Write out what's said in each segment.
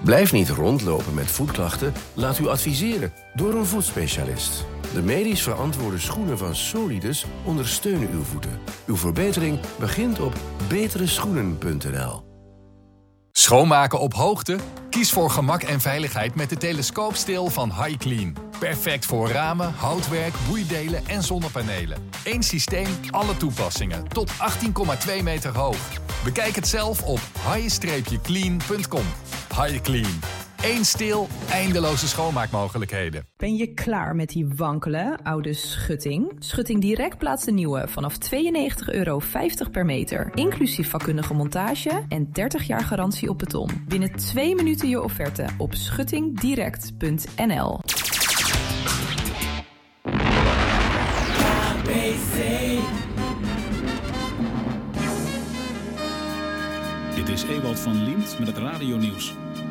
Blijf niet rondlopen met voetklachten. Laat u adviseren door een voetspecialist. De medisch verantwoorde schoenen van Solidus ondersteunen uw voeten. Uw verbetering begint op betereschoenen.nl. Schoonmaken op hoogte? Kies voor gemak en veiligheid met de telescoopsteel van HiClean. Perfect voor ramen, houtwerk, boeidelen en zonnepanelen. Eén systeem, alle toepassingen. Tot 18,2 meter hoog. Bekijk het zelf op hi-clean.com. HiClean. Eén steel, eindeloze schoonmaakmogelijkheden. Ben je klaar met die wankele oude schutting? Schutting Direct plaatst de nieuwe vanaf €92,50 per meter. Inclusief vakkundige montage en 30 jaar garantie op beton. Binnen 2 minuten je offerte op schuttingdirect.nl. Dit is Ewald van Liemt met het radionieuws.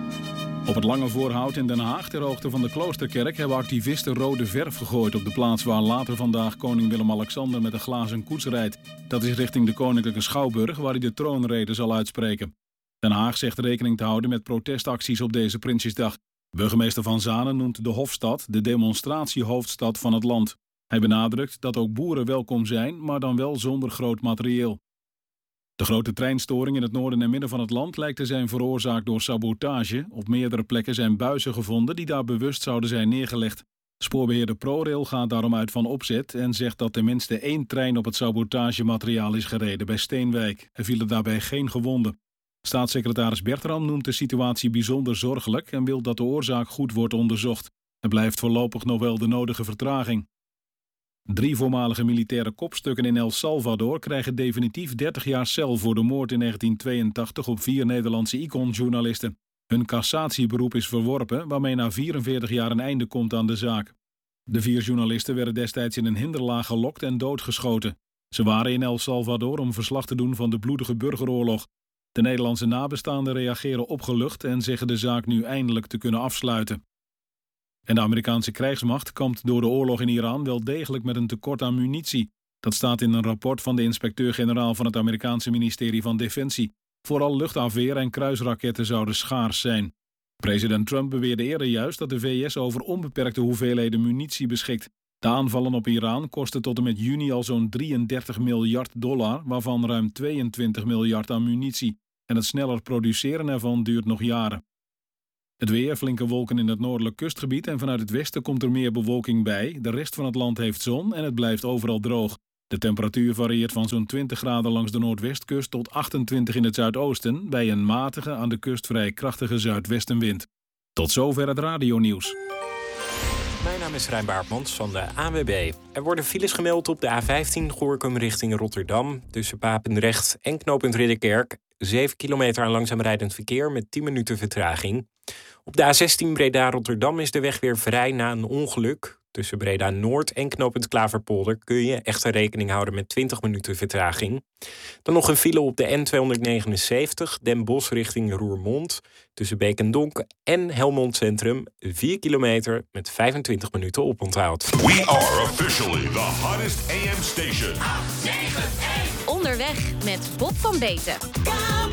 Op het Lange Voorhout in Den Haag, ter hoogte van de Kloosterkerk, hebben activisten rode verf gegooid op de plaats waar later vandaag koning Willem-Alexander met een glazen koets rijdt. Dat is richting de Koninklijke Schouwburg, waar hij de troonrede zal uitspreken. Den Haag zegt rekening te houden met protestacties op deze Prinsjesdag. Burgemeester Van Zanen noemt de Hofstad de demonstratiehoofdstad van het land. Hij benadrukt dat ook boeren welkom zijn, maar dan wel zonder groot materieel. De grote treinstoring in het noorden en midden van het land lijkt te zijn veroorzaakt door sabotage. Op meerdere plekken zijn buizen gevonden die daar bewust zouden zijn neergelegd. Spoorbeheerder ProRail gaat daarom uit van opzet en zegt dat tenminste 1 trein op het sabotagemateriaal is gereden bij Steenwijk. Er vielen daarbij geen gewonden. Staatssecretaris Bertram noemt de situatie bijzonder zorgelijk en wil dat de oorzaak goed wordt onderzocht. Er blijft voorlopig nog wel de nodige vertraging. 3 voormalige militaire kopstukken in El Salvador krijgen definitief 30 jaar cel voor de moord in 1982 op 4 Nederlandse Icon-journalisten. Hun cassatieberoep is verworpen, waarmee na 44 jaar een einde komt aan de zaak. De 4 journalisten werden destijds in een hinderlaag gelokt en doodgeschoten. Ze waren in El Salvador om verslag te doen van de bloedige burgeroorlog. De Nederlandse nabestaanden reageren opgelucht en zeggen de zaak nu eindelijk te kunnen afsluiten. En de Amerikaanse krijgsmacht kampt door de oorlog in Iran wel degelijk met een tekort aan munitie. Dat staat in een rapport van de inspecteur-generaal van het Amerikaanse ministerie van Defensie. Vooral luchtafweer en kruisraketten zouden schaars zijn. President Trump beweerde eerder juist dat de VS over onbeperkte hoeveelheden munitie beschikt. De aanvallen op Iran kosten tot en met juni al zo'n $33 miljard, waarvan ruim 22 miljard aan munitie. En het sneller produceren ervan duurt nog jaren. Het weer, flinke wolken in het noordelijk kustgebied en vanuit het westen komt er meer bewolking bij. De rest van het land heeft zon en het blijft overal droog. De temperatuur varieert van zo'n 20 graden langs de noordwestkust tot 28 in het zuidoosten, bij een matige, aan de kust vrij krachtige zuidwestenwind. Tot zover het radionieuws. Mijn naam is Rijn Baartmans van de ANWB. Er worden files gemeld op de A15 Gorinchem richting Rotterdam, tussen Papendrecht en knooppunt Ridderkerk. 7 kilometer aan langzaam rijdend verkeer met 10 minuten vertraging. Op de A16 Breda-Rotterdam is de weg weer vrij na een ongeluk. Tussen Breda-Noord en knooppunt Klaverpolder kun je echter rekening houden met 20 minuten vertraging. Dan nog een file op de N279 Den Bosch richting Roermond. Tussen Beek en Donk en Helmond Centrum 4 kilometer met 25 minuten oponthoud. We are officially the hottest AM station. Onderweg met Bob van Beten.